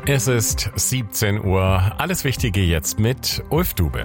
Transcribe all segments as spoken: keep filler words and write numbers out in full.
Es ist siebzehn Uhr. Alles Wichtige jetzt mit Ulf Dube.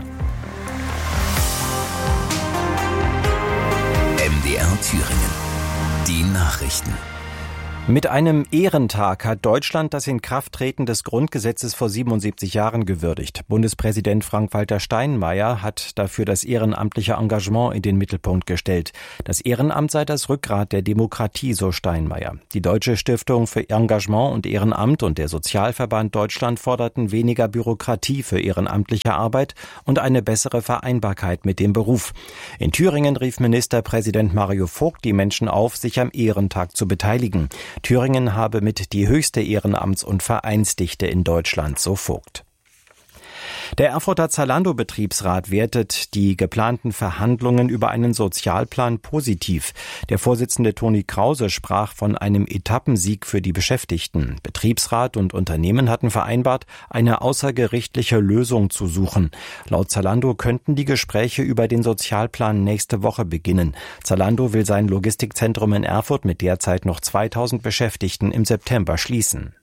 M D R Thüringen. Die Nachrichten. Mit einem Ehrentag hat Deutschland das Inkrafttreten des Grundgesetzes vor siebenundsiebzig Jahren gewürdigt. Bundespräsident Frank-Walter Steinmeier hat dafür das ehrenamtliche Engagement in den Mittelpunkt gestellt. Das Ehrenamt sei das Rückgrat der Demokratie, so Steinmeier. Die Deutsche Stiftung für Engagement und Ehrenamt und der Sozialverband Deutschland forderten weniger Bürokratie für ehrenamtliche Arbeit und eine bessere Vereinbarkeit mit dem Beruf. In Thüringen rief Ministerpräsident Mario Vogt die Menschen auf, sich am Ehrentag zu beteiligen. Thüringen habe mit die höchste Ehrenamts- und Vereinsdichte in Deutschland, so Vogt. Der Erfurter Zalando-Betriebsrat wertet die geplanten Verhandlungen über einen Sozialplan positiv. Der Vorsitzende Toni Krause sprach von einem Etappensieg für die Beschäftigten. Betriebsrat und Unternehmen hatten vereinbart, eine außergerichtliche Lösung zu suchen. Laut Zalando könnten die Gespräche über den Sozialplan nächste Woche beginnen. Zalando will sein Logistikzentrum in Erfurt mit derzeit noch zweitausend Beschäftigten im September schließen.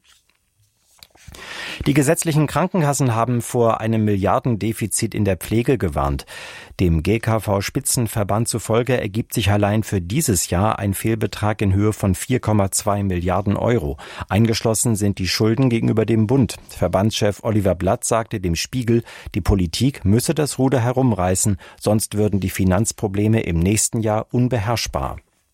Die gesetzlichen Krankenkassen haben vor einem Milliardendefizit in der Pflege gewarnt. Dem G K V-Spitzenverband zufolge ergibt sich allein für dieses Jahr ein Fehlbetrag in Höhe von vier Komma zwei Milliarden Euro. Eingeschlossen sind die Schulden gegenüber dem Bund. Verbandschef Oliver Blatt sagte dem Spiegel, die Politik müsse das Ruder herumreißen, sonst würden die Finanzprobleme im nächsten Jahr unbeherrschbar.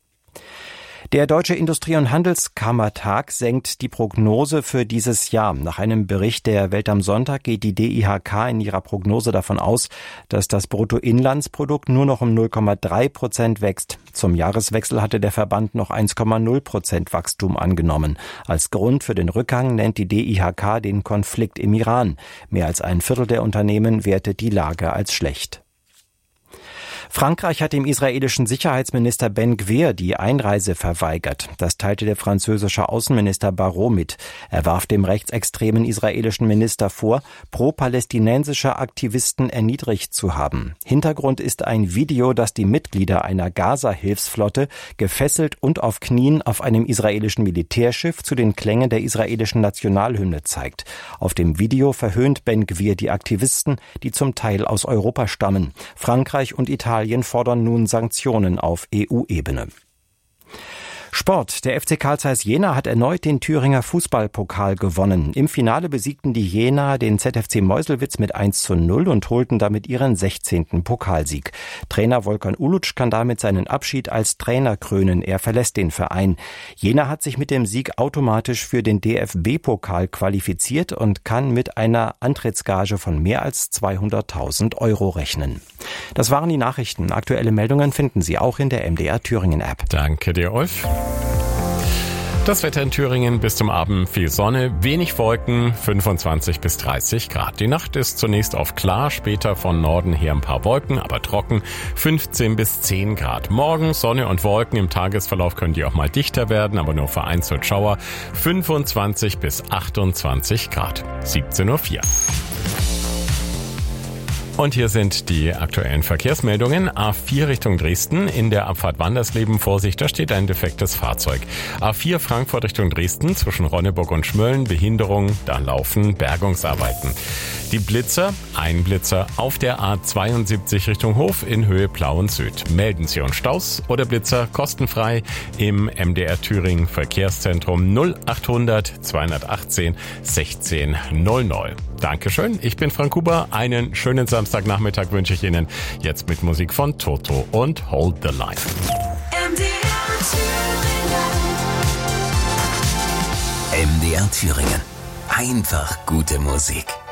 Der Deutsche Industrie- und Handelskammertag senkt die Prognose für dieses Jahr. Nach einem Bericht der Welt am Sonntag geht die D I H K in ihrer Prognose davon aus, dass das Bruttoinlandsprodukt nur noch um null Komma drei Prozent wächst. Zum Jahreswechsel hatte der Verband noch eins Komma null Prozent Wachstum angenommen. Als Grund für den Rückgang nennt die D I H K den Konflikt im Iran. Mehr als ein Viertel der Unternehmen wertet die Lage als schlecht. Frankreich hat dem israelischen Sicherheitsminister Ben Gvir die Einreise verweigert. Das teilte der französische Außenminister Barrot mit. Er warf dem rechtsextremen israelischen Minister vor, pro-palästinensische Aktivisten erniedrigt zu haben. Hintergrund ist ein Video, das die Mitglieder einer Gaza-Hilfsflotte gefesselt und auf Knien auf einem israelischen Militärschiff zu den Klängen der israelischen Nationalhymne zeigt. Auf dem Video verhöhnt Ben Gvir die Aktivisten, die zum Teil aus Europa stammen. Frankreich und Italien fordern nun Sanktionen auf E U-Ebene. Sport. Der F C Carl Zeiss Jena hat erneut den Thüringer Fußballpokal gewonnen. Im Finale besiegten die Jenaer den Z F C Meuselwitz mit eins zu null und holten damit ihren sechzehnten Pokalsieg. Trainer Volkan Uluc kann damit seinen Abschied als Trainer krönen. Er verlässt den Verein. Jena hat sich mit dem Sieg automatisch für den D F B-Pokal qualifiziert und kann mit einer Antrittsgage von mehr als zweihunderttausend Euro rechnen. Das waren die Nachrichten. Aktuelle Meldungen finden Sie auch in der M D R Thüringen App. Danke dir, Ulf. Das Wetter in Thüringen: bis zum Abend viel Sonne, wenig Wolken, fünfundzwanzig bis dreißig Grad. Die Nacht ist zunächst auf klar, später von Norden her ein paar Wolken, aber trocken, fünfzehn bis zehn Grad. Morgen Sonne und Wolken, im Tagesverlauf können die auch mal dichter werden, aber nur vereinzelt Schauer, fünfundzwanzig bis achtundzwanzig Grad. siebzehn Uhr vier. Und hier sind die aktuellen Verkehrsmeldungen. A vier Richtung Dresden, in der Abfahrt Wandersleben, Vorsicht, da steht ein defektes Fahrzeug. A vier Frankfurt Richtung Dresden, zwischen Ronneburg und Schmölln, Behinderung, da laufen Bergungsarbeiten. Die Blitzer, ein Blitzer auf der A zweiundsiebzig Richtung Hof in Höhe Plau und Süd. Melden Sie uns Staus oder Blitzer kostenfrei im M D R Thüringen Verkehrszentrum null achthundert zweihundertachtzehn sechzehn null null. Dankeschön, ich bin Frank Huber. Einen schönen Samstagnachmittag wünsche ich Ihnen. Jetzt mit Musik von Toto und Hold the Line. M D R Thüringen. M D R Thüringen. Einfach gute Musik.